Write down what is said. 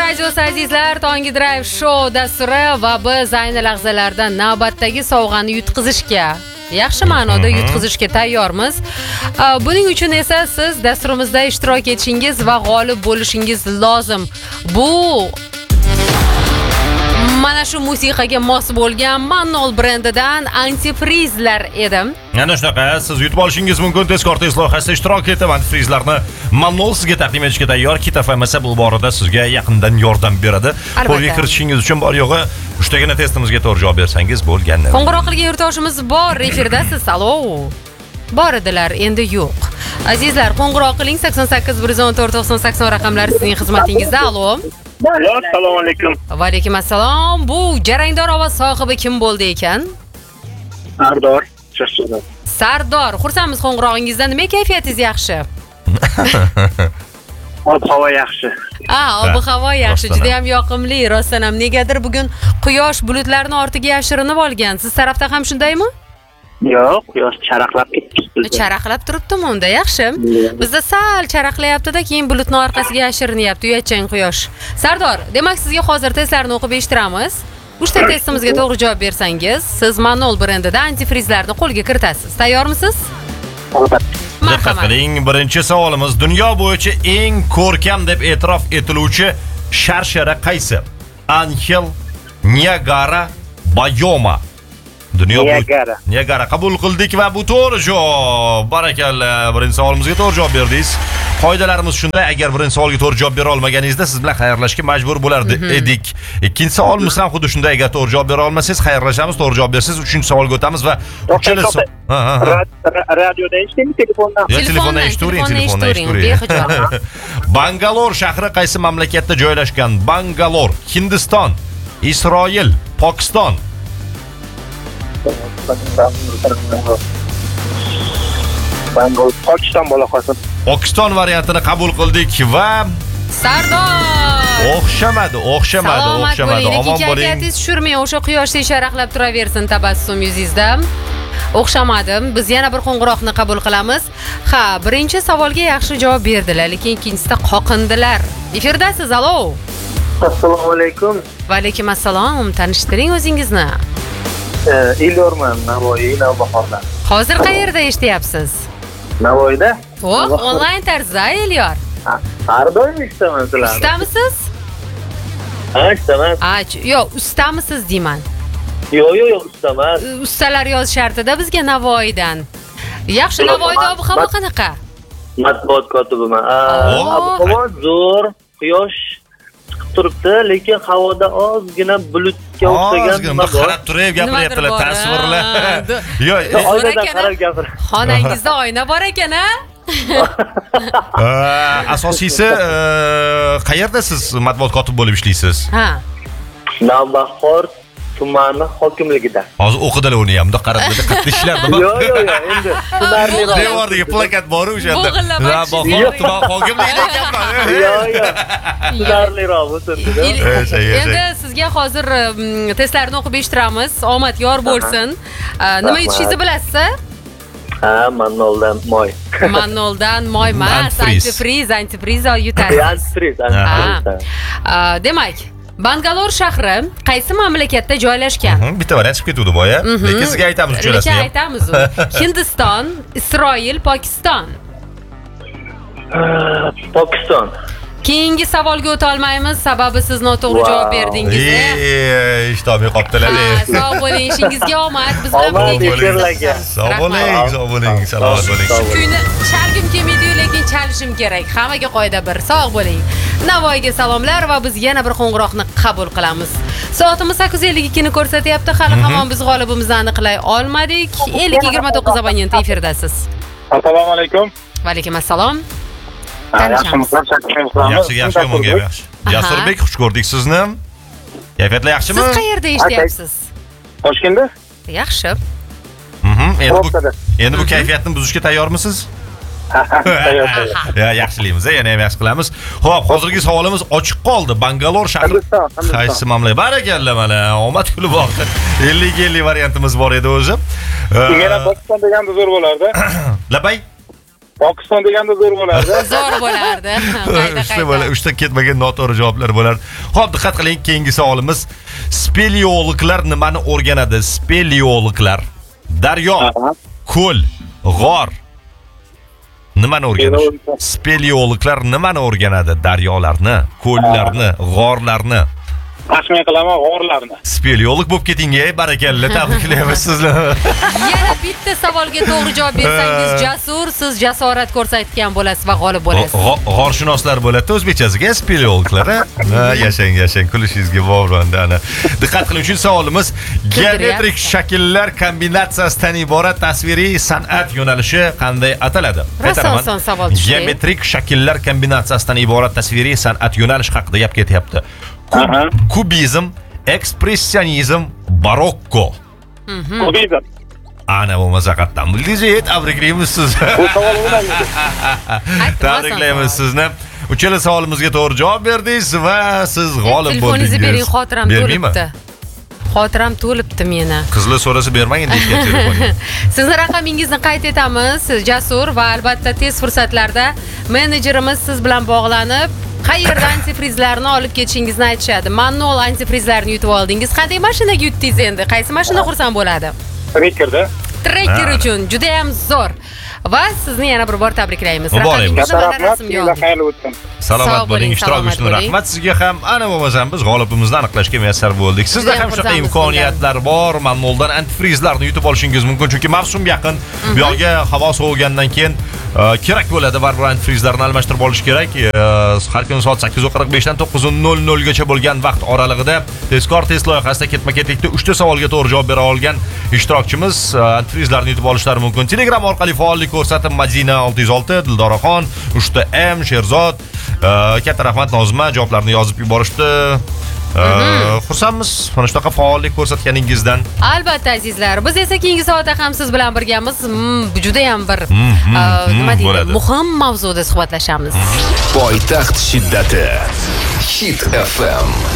radiosi azizlar, Tongi Drive Show dasturi va biz ayni lahzalarda navbatdagi sovg'ani yutqizishga, yaxshi ma'noda yutqizishga tayyormiz. Buning uchun esa siz dasturimizda ishtirok etishingiz va g'olib bo'lishingiz lozim. Bu mana shu musiqaga mos bo'lgan Manol brendidan antifrizlar edi. Ana shunaqa, siz yutib olishingiz mumkin. Tezkor tez loyihasida ishtirok etib antifrizlarni Manol sizga taqdim etishga tayyor. Kit FM esa bu borada sizga yaqindan yordam beradi. Qo'lga kiritishingiz uchun bor yo'g'i 3 tagina testimizga to'g'ri javob bersangiz bo'lgandi. Qo'ng'iroq qilgan yurtdoshimiz bor, efirdasiz. Alo. Bor edilar, endi yo'q. Azizlar, qo'ng'iroq qiling 88 114 98 raqamlari sizning xizmatingizda. Alo. Assalomu alaykum. Va alaykum assalom. Bu jarangdor ovoz sohibi kim bo'ldi ekan? Sardor. Sardor, xursandmiz qo'ng'irog'ingizdan. Nima kayfiyatingiz yaxshi? Ob-havo yaxshi. Ob-havo yaxshi, juda ham yoqimli. Rostdan ham negadir bugun quyosh bulutlarning ortiga yashirinib olgan. Siz tarafda ham shundaymi? Yo'q, quyosh charaqlab ketdi. Charaqlab turibdimi unda? Yaxshi. Bizda sal charaqlayapti-da, keyin bulutning orqasiga yashirinyapti, uyatchang quyosh. Sardor, demak sizga hozir testlarni o'qib eshittiramiz. 3 ta testimizga to'g'ri javob bersangiz, siz Manol brendida antifrizlarni qo'lga kiritasiz. Tayyormisiz? Albatta. Diqqat qiling, birinchi savolimiz: dunyo bo'yicha eng ko'rkam deb e'tirof etiluvchi sharshara qaysi? Angel, Niagara, Bayoma. Niagara qabul qildik va bu to'g'ri javob. Barakalla. Birinchi savolimizga to'g'ri javob berdingiz. Qoidalarimiz shunday: agar birinchi savolga to'g'ri javob bera olmaganingizda siz bilan xayrlashishga majbur bo'lar edik. Ikkinchi savolimiz ham xuddi shunday: agar to'g'ri javob bera olmasangiz xayrlashamiz, to'g'ri javob bersangiz uchinchi savolga o'tamiz va uchinchi radioda eshitdingmi, telefondan? Telefondan eshitavering. Bangalor shahri qaysi mamlakatda joylashgan? Bangalor, Hindiston, Isroil, Pokiston. Pokiston bo'la qolsin. Pokiston variantini qabul qildik va Sardor o'xshamadi. Omon bo'ling. Kayfiyatingiz tushirmay, o'sha quyoshday sharaqlab turaversin tabassum yuzingizda. O'xshamadim. Biz yana bir qo'ng'iroqni qabul qilamiz. Ha, birinchi savolga yaxshi javob berdilar, lekin ikkinchisida qoqindilar. Efirdasiz. Alo. Assalomu alaykum. Va alaykum assalom. Tanishtiring o'zingizni. Elyorman, Navoiy, Navbahordan. Hozir qayerda eshityapsiz? Navoiyda. Onlayn tarzda, Elyor. Har doim eshitaman sizlarni. Ustamisiz? Ishtaman. Yo'q, ustamisiz deyman. Yo'q, ustaman. Ustalar yozishardi-da bizga Navoiydan. Yaxshi, Navoiyda ob-havo qanaqa? Matbuot kotibiman. Ob-havo zo'r, quyosh chiqib turibdi, lekin havoda ozgina bulutga o'xshagan nima bor. Qarab turib gapiryaptilar, tasvirlar. Yo'q, oynadan qarab gapir. Xonangizda oyna bor ekan-a? Asosiysi qayerda siz matbuot kotibi bo'lib ishlaysiz? Navbahor tumani hokimligida. Hozir o'qidilar uni ham, qarab qattiq ishlardi. Yo'q, endi tunarliroq. Devordagi plakat bor o'shanda. Navbahor tuman hokimligida ekanman. Yo'q. Tunarliroq bo'lsin. Endi sizga hozir testlarni o'qib eshittiramiz. Omad yor bo'lsin. Nima yutishingizni bilasizmi? Manoldan moy. Manoldan moy emas, antifriz yutasiz. Demak, Bangalor shahri qaysi mamlakatda joylashgan? Bitta variant chiqib ketdi boya. Lekin sizga aytamiz uchalasiga. Lekin aytamiz. Hindiston, Isroil, Pokiston. Pokiston. Keyingi savolga o'ta olmaymiz, sababi siz noto'g'ri javob berdingiz. Ishtobi qopdilar. Sog' bo'ling, ishingizga omad. Biz bilan birga. Sog' bo'ling, salomat bo'ling. Kuyni chalgim kelmaydi, lekin chalishim kerak. Hammaga qoida bir. Sog' bo'ling. Navoiyga salomlar va biz yana bir qo'ng'iroqni qabul qilamiz. Soatimiz 8:52 ni ko'rsatyapti. Hali hamon biz g'olibimizni aniqlay olmadik. 50-29 abonent efirdasiz. Assalomu alaykum. Va alaykum assalom. Yaxshi, yomonga yaxshi. Jasurbek, xush ko'rdik sizni. Kayfiyatlar yaxshimi? Siz qayerda ishlayapsiz? Toshkentda. Yaxshi. Endi bu kayfiyatni buzishga tayyormisiz? Yaxshilaymiz, yana ham yaxshi qilamiz. Xo'p, hozirgi savolimiz ochiq qoldi. Bangalor shahri qaysi mamlakat? Barakalla, mana omad kulib boqdi. 50-50 variantimiz bor edi o'zi. Yana Pokiston deganda zo'r bo'lardi. Labay. Pokiston deganda zo'r bo'lardi. Zo'r bo'lardi. Uchta ketmagan noto'g'ri javoblar bo'lar. Xo'p, diqqat qiling, keyingi savolimiz. Speleologlar nimani o'rganadi? Speleologlar daryo, ko'l, g'or nimani o'rganadi? Speleologlar nimani o'rganadi? Daryolarni, ko'llarni, g'orlarni. Taxmin qilaman, g'orlarni. Speleolog bo'lib keting-ey, barakalla, tabriklaymiz sizni. Yana bitta savolga to'g'ri javob bersangiz Jasur, siz jasorat ko'rsatgan bo'lasiz va g'olib bo'lasiz. G'orshunoslar bo'ladi o'zbekchasiga, speleologlar. Yashang, kulishingizga bog'ronda ana. Diqqat qiling, uchinchi savolimiz geometrik shakllar kombinatsiyasidan iborat tasviriy san'at yo'nalishi qanday ataladi? Rason savol tushdi. Geometrik shakllar kombinatsiyasidan iborat tasviriy san'at yo'nalishi haqida gap ketyapti. Kubizm, ekspressionizm, barokko. Kubizm. Ana bo'lmasa qatdan bildingiz, tabriklaymiz sizni. Bu savol bo'ladi. Tabriklaymiz sizni. Uchala savolimizga to'g'ri javob berdingiz va siz g'olib bo'ldingiz. Telefoningizni bering, xotiram to'libdi. Xotiram to'libdi meni. Qizlar so'rasa bermang endi telefoningizni. Sizni raqamingizni qayd etamiz, Jasur, va albatta tez fursatlarda menejerimiz siz bilan bog'lanib qayerdan antifrizlarni olib ketishingizni aytishadi. Manual antifrizlarni yutib oldingiz. Qanday mashinaga yutdingiz endi? Qaysi mashina xursand bo'ladi? Trekkerda. Trekker uchun juda ham zo'r. Va sizni yana bir bor tabriklaymiz. Raqamingizni mana rasmga yozing. Xayrli o'tsin. Salomat bo'ling, ishtirok uchun rahmat sizga ham. Ana bo'lmasam biz g'olibimizni aniqlashga muvaffaq bo'ldik. Sizda ham shunaqa imkoniyatlar bor. Manualdan antifrizlarni yutib olishingiz mumkin, chunki mavsum yaqin. Bu yoqqa havo sovigandan keyin kerak bo'ladi, baribir antifrizlarni almashtirib olish kerak. Har kuni soat 8:45 dan 9:00 gacha bo'lgan vaqt oralig'ida tezkor test loyihasida ketma-ketlikda 3 ta savolga to'g'ri javob bera olgan ishtirokchimiz antifrizlarni yutib olishlari mumkin. Telegram orqali faollik ko'rsatib Madina 606, Dildoraxon, 3M, Sherzod, katta rahmat Nozima javoblarni yozib yuborishdi. Xursandmiz mana shunaqa faollik ko'rsatganingizdan. Albatta azizlar, biz esa keyingi soatda ham siz bilan birgamiz. Juda ham bir nima deydi, muhim mavzuda suhbatlashamiz. Poytaxt shiddati Hit FM